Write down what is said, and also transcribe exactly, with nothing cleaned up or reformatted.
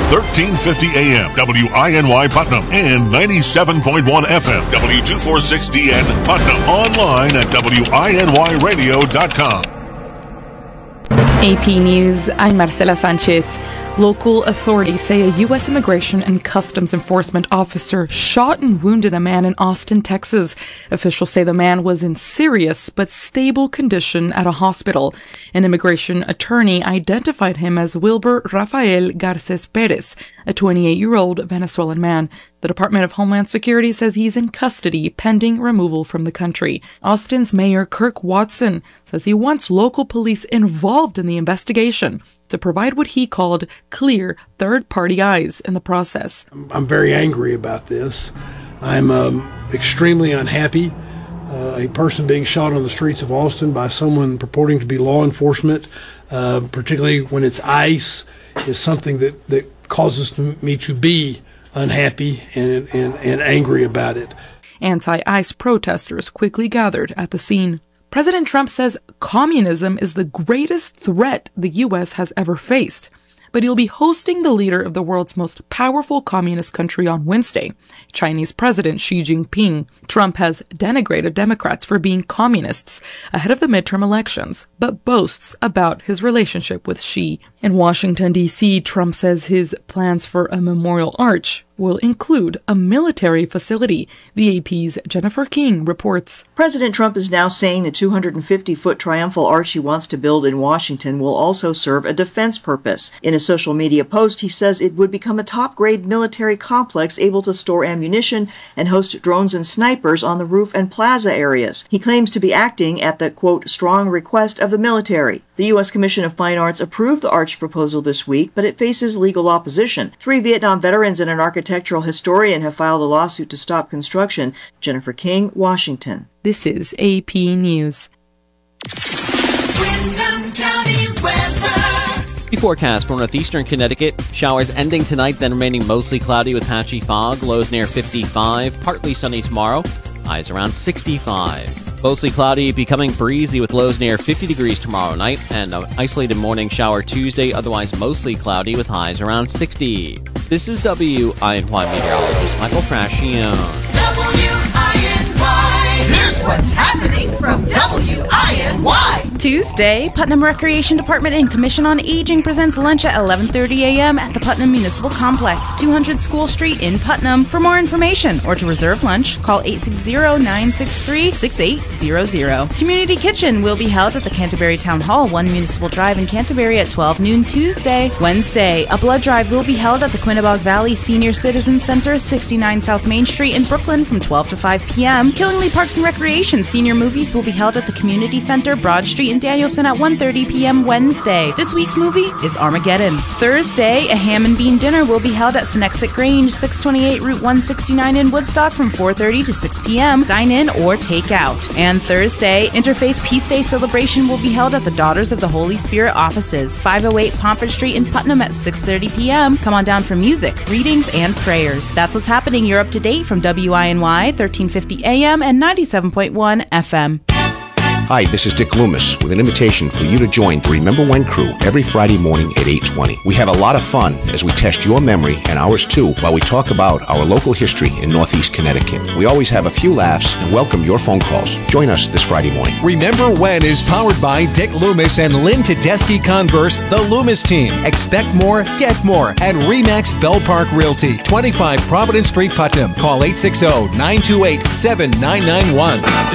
thirteen fifty A M, W I N Y Putnam, and ninety-seven point one F M, W two forty-six D N Putnam. Online at W I N Y radio dot com. A P News, I'm Marcela Sanchez. Local authorities say a U S Immigration and Customs Enforcement officer shot and wounded a man in Austin, Texas. Officials say the man was in serious but stable condition at a hospital. An immigration attorney identified him as Wilber Rafael Garces Perez, a twenty-eight-year-old Venezuelan man. The Department of Homeland Security says he's in custody pending removal from the country. Austin's Mayor Kirk Watson says he wants local police involved in the investigation to provide what he called clear third-party eyes in the process. I'm very angry about this. I'm um, extremely unhappy. Uh, a person being shot on the streets of Austin by someone purporting to be law enforcement, uh, particularly when it's ICE, is something that, that causes me to be unhappy and, and, and angry about it. Anti-ICE protesters quickly gathered at the scene. President Trump says communism is the greatest threat the U S has ever faced, but he'll be hosting the leader of the world's most powerful communist country on Wednesday, Chinese President Xi Jinping. Trump has denigrated Democrats for being communists ahead of the midterm elections, but boasts about his relationship with Xi. In Washington, D C, Trump says his plans for a memorial arch will include a military facility. The A P's Jennifer King reports. President Trump is now saying the two hundred fifty foot triumphal arch he wants to build in Washington will also serve a defense purpose. In a social media post, he says it would become a top-grade military complex able to store ammunition and host drones and snipers on the roof and plaza areas. He claims to be acting at the, quote, strong request of the military. The U S Commission of Fine Arts approved the arch proposal this week, but it faces legal opposition. Three Vietnam veterans and an architectural historian have filed a lawsuit to stop construction. Jennifer King, Washington. This is A P News. Windham County weather. The forecast for northeastern Connecticut. Showers ending tonight, then remaining mostly cloudy with patchy fog. Lows near fifty-five. Partly sunny tomorrow. Highs around sixty-five. Mostly cloudy, becoming breezy with lows near fifty degrees tomorrow night, and an isolated morning shower Tuesday, otherwise mostly cloudy with highs around sixty. This is W I N Y meteorologist Michael Frascione. W I N Y. Here's what's happening from W I N Y. Tuesday, Putnam Recreation Department and Commission on Aging presents lunch at eleven thirty a m at the Putnam Municipal Complex, two hundred School Street in Putnam. For more information or to reserve lunch, call eight six zero, nine six three, six eight zero zero. Community Kitchen will be held at the Canterbury Town Hall, one Municipal Drive in Canterbury at twelve noon Tuesday. Wednesday, a blood drive will be held at the Quinebaug Valley Senior Citizen Center, sixty-nine South Main Street in Brooklyn from twelve to five p m Killingly Parks and Recreation Senior Movies will be held at the Community Center, Broad Street in Danielson at one thirty p m Wednesday. This week's movie is Armageddon. Thursday, a ham and bean dinner will be held at Senexit Grange, six twenty-eight Route one sixty-nine in Woodstock from four thirty to six p m Dine in or take out. And Thursday, Interfaith Peace Day celebration will be held at the Daughters of the Holy Spirit offices, five oh eight Pomfret Street in Putnam at six thirty p m Come on down for music, readings, and prayers. That's what's happening. You're up to date from W I N Y, thirteen fifty a m and ninety-seven point one F M. Hi, this is Dick Loomis with an invitation for you to join the Remember When crew every Friday morning at eight twenty. We have a lot of fun as we test your memory and ours too while we talk about our local history in Northeast Connecticut. We always have a few laughs and welcome your phone calls. Join us this Friday morning. Remember When is powered by Dick Loomis and Lynn Tedeschi Converse, the Loomis team. Expect more, get more at Remax Bell Park Realty, twenty-five Providence Street, Putnam. Call eight six zero, nine two eight, seven nine nine one.